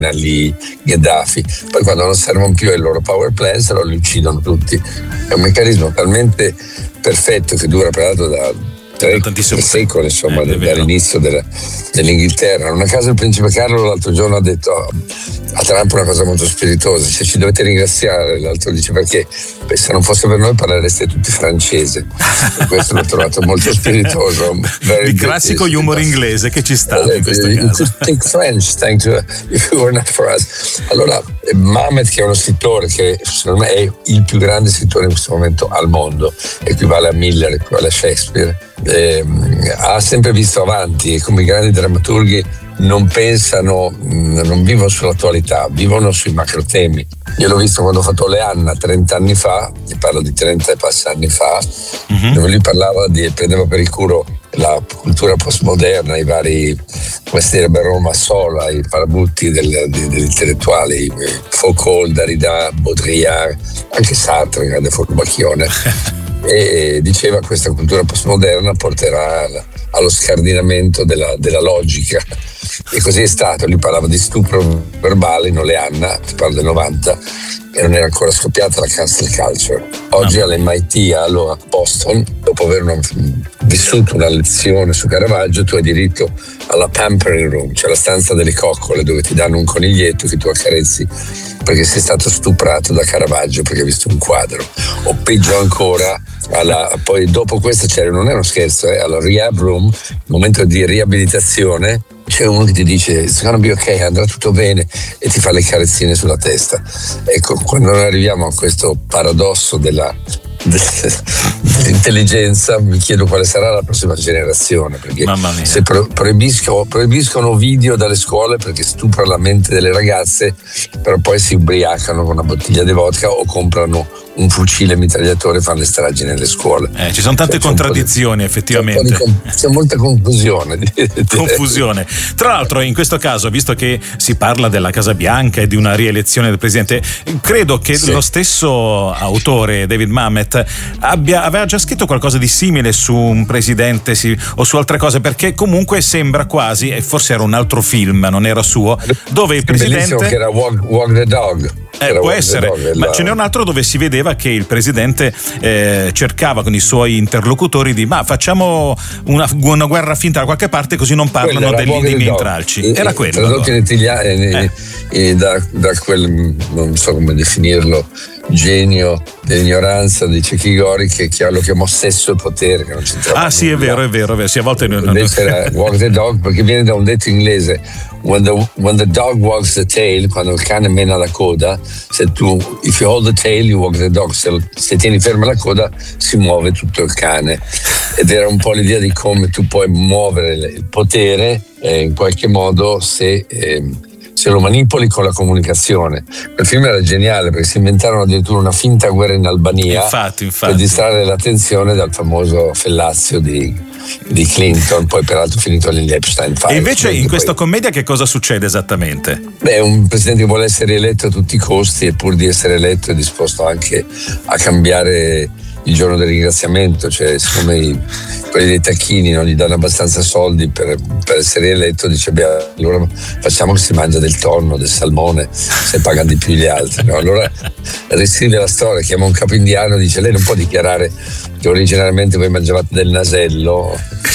Ali, Gheddafi. Poi quando non servono più ai loro power plants, allora li uccidono tutti. È un meccanismo talmente perfetto che dura peraltro da tantissimi secoli, insomma, dall'inizio dell'Inghilterra. Una casa del principe Carlo l'altro giorno ha detto a Trump una cosa molto spiritosa: se ci dovete ringraziare, l'altro dice, perché se non fosse per noi parlereste tutti francese. E questo l'ho trovato molto spiritoso. Il classico humor inglese che ci sta in questo caso. Speak French, thank you, if you were not for us. Allora Mamet, che è uno scrittore che secondo me è il più grande scrittore in questo momento al mondo, equivale a Miller, equivale a Shakespeare, ha sempre visto avanti, e come i grandi drammaturghi non pensano, non vivono sull'attualità, vivono sui macro temi. Io l'ho visto quando ho fatto Leanna 30 anni fa, ti parlo di 30 e passa anni fa, dove lui prendeva per il culo la cultura postmoderna, i vari, come si direbbe a Roma, Sola, i parabutti degli intellettuali, Foucault, Derrida, Baudrillard, anche Sartre, grande furbacchione. E diceva che questa cultura postmoderna porterà allo scardinamento della logica, e così è stato. Lui parlava di stupro verbale, non Leanna, ti parlo del 90, e non era ancora scoppiata la cancel culture. Oggi all'MIT, a Boston, dopo aver vissuto una lezione su Caravaggio, tu hai diritto alla pampering room, cioè la stanza delle coccole, dove ti danno un coniglietto che tu accarezzi perché sei stato stuprato da Caravaggio perché hai visto un quadro. O peggio ancora, poi dopo questo non è uno scherzo, alla rehab room, momento di riabilitazione, c'è uno che ti dice it's gonna be ok, andrà tutto bene, e ti fa le carezzine sulla testa. Ecco, quando noi arriviamo a questo paradosso dell'intelligenza, mi chiedo quale sarà la prossima generazione, perché se proibiscono video dalle scuole perché stupra la mente delle ragazze, però poi si ubriacano con una bottiglia di vodka o comprano un fucile mitragliatore e fanno le stragi nelle scuole. Ci sono tante contraddizioni, effettivamente. C'è molta confusione. Confusione. Tra l'altro, in questo caso, visto che si parla della Casa Bianca e di una rielezione del presidente, credo che lo stesso autore, David Mamet, aveva già scritto qualcosa di simile su un presidente o su altre cose, perché comunque sembra quasi, e forse era un altro film, non era suo, dove il presidente, che era Walk the Dog. Può essere, ma ce n'è un altro dove si vedeva che il presidente cercava con i suoi interlocutori di facciamo una guerra finta da qualche parte, così non parlano dei miei intralci. Era quello. Tradotto in italiano da quel, non so come definirlo, genio dell'ignoranza di Cecchigori, che lo chiamò sesso e potere, che non c'entrava. Sì, è vero. Sì, a volte invece era walk the dog, perché viene da un detto inglese: when the dog walks the tail, quando il cane mena la coda, if you hold the tail you walk the dog, se tieni ferma la coda si muove tutto il cane. Ed era un po' l'idea di come tu puoi muovere il potere in qualche modo se lo manipoli con la comunicazione. Quel film era geniale perché si inventarono addirittura una finta guerra in Albania, infatti. per distrarre l'attenzione dal famoso fellazio di Clinton, poi peraltro finito negli Epstein Files. E invece in questa commedia che cosa succede esattamente? Un presidente che vuole essere eletto a tutti i costi, e pur di essere eletto è disposto anche a cambiare il giorno del ringraziamento, cioè siccome quelli dei tacchini non gli danno abbastanza soldi per essere eletto, dice allora facciamo che si mangia del tonno, del salmone, se pagano di più gli altri, no? Allora riscrive la storia, chiama un capo indiano, dice lei non può dichiarare che originariamente voi mangiavate del nasello.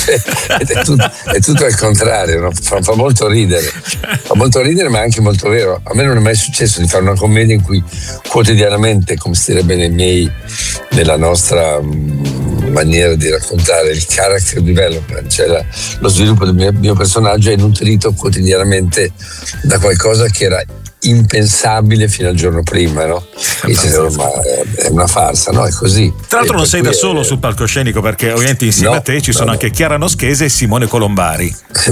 è tutto al contrario, no? fa molto ridere, ma è anche molto vero. A me non è mai successo di fare una commedia in cui quotidianamente, come si direbbe nella nostra maniera di raccontare, il character development, cioè lo sviluppo del mio personaggio è nutrito quotidianamente da qualcosa che era impensabile fino al giorno prima, no? È una farsa, no? È così. Tra l'altro non sei da solo sul palcoscenico, perché ovviamente insieme a te ci sono anche Chiara Noschese e Simone Colombari.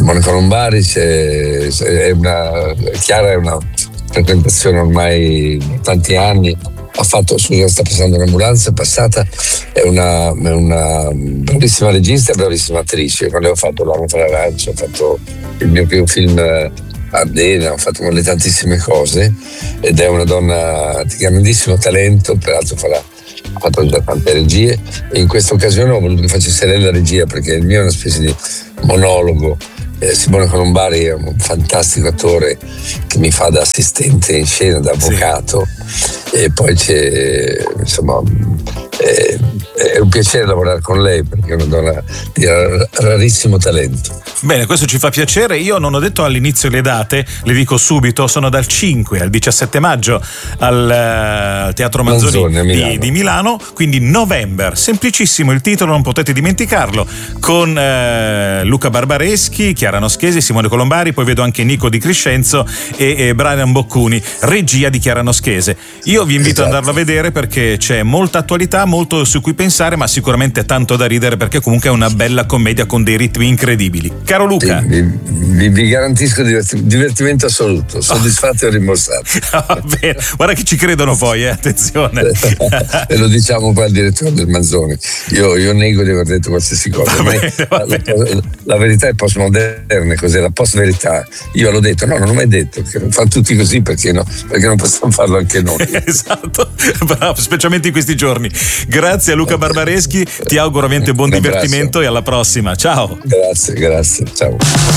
Chiara è una frequentazione ormai da tanti anni. Sta passando un'ambulanza, è passata, è una bravissima regista e bravissima attrice. Quando ho fatto L'Uomo fra l'Arancia, ho fatto il mio primo film Ardena, ho fatto tantissime cose, ed è una donna di grandissimo talento, peraltro ha fatto già tante regie, e in questa occasione ho voluto che facesse lei la regia, perché il mio è una specie di monologo Simone Colombari è un fantastico attore che mi fa da assistente in scena, da avvocato, e poi c'è, insomma, è un piacere lavorare con lei perché è una donna di rarissimo talento. Bene, questo ci fa piacere. Io non ho detto all'inizio le date, le dico subito, sono dal 5 al 17 maggio al Teatro Manzoni di Milano, quindi November, semplicissimo il titolo, non potete dimenticarlo, con Luca Barbareschi, Chiara Noschesi, Simone Colombari, poi vedo anche Nico Di Crescenzo e Brian Boccuni, regia di Chiara Noschese. Io vi invito ad andarlo a vedere perché c'è molta attualità, molto su cui pensare, ma sicuramente tanto da ridere perché comunque è una bella commedia con dei ritmi incredibili. Caro Luca, vi garantisco divertimento assoluto, soddisfatto e rimborsato. Bene. Guarda che ci credono poi, attenzione. E lo diciamo poi al direttore del Manzoni. Io nego di aver detto qualsiasi cosa. La verità è postmoderna, cos'è la post-verità. Io l'ho detto, no, non ho mai detto, che fanno tutti così, perché non possiamo farlo anche noi. Esatto, bravo, specialmente in questi giorni. Grazie a Luca Barbareschi, ti auguro ovviamente buon divertimento e alla prossima. Ciao. Grazie, ciao.